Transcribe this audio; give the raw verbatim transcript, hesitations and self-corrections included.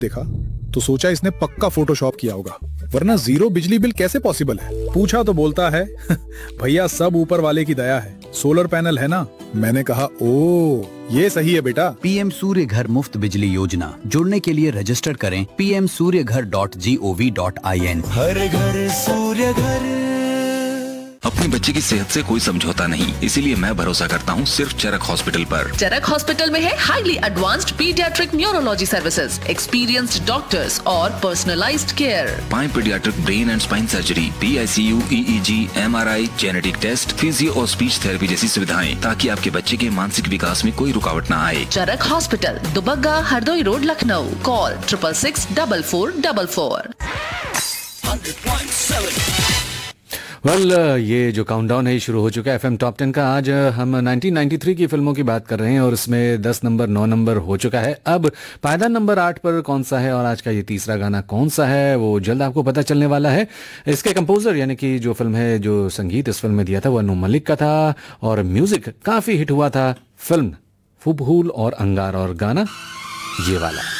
देखा तो सोचा इसने पक्का फोटोशॉप किया होगा, वरना जीरो बिजली बिल कैसे पॉसिबल है। पूछा तो बोलता है भैया सब ऊपर वाले की दया है, सोलर पैनल है ना। मैंने कहा ओ ये सही है बेटा। पीएम सूर्य घर मुफ्त बिजली योजना, जुड़ने के लिए रजिस्टर करें पी एम सूर्य घर dot G O V dot I N. हर घर सूर्य घर। अपने बच्चे की सेहत से कोई समझौता नहीं, इसीलिए मैं भरोसा करता हूँ सिर्फ चरक हॉस्पिटल पर। चरक हॉस्पिटल में है highly advanced paediatric neurology services, experienced doctors और पर्सनलाइज्ड केयर। पाए paediatric brain and spine surgery, P I C you, E E ji, M R I, genetic test, physio और स्पीच थेरेपी जैसी सुविधाएं, ताकि आपके बच्चे के मानसिक विकास में कोई रुकावट न आए। चरक hospital, Dubagga, Hardoi road, Lucknow. Call triple six double four double four. Well well, ये जो काउंटडाउन है शुरू हो चुका है एफएम टॉप टेन का। आज हम नाइनटीन नाइंटी थ्री की फिल्मों की बात कर रहे हैं और इसमें दस नंबर नौ नंबर हो चुका है। अब पायदान नंबर आठ पर कौन सा है और आज का ये तीसरा गाना कौन सा है वो जल्द आपको पता चलने वाला है। इसके कंपोजर यानी कि जो फिल्म है, जो संगीत इस फिल्म में दिया था वो अनु मलिक का था और म्यूजिक काफी हिट हुआ था फिल्म फूल और अंगार, और गाना ये वाला।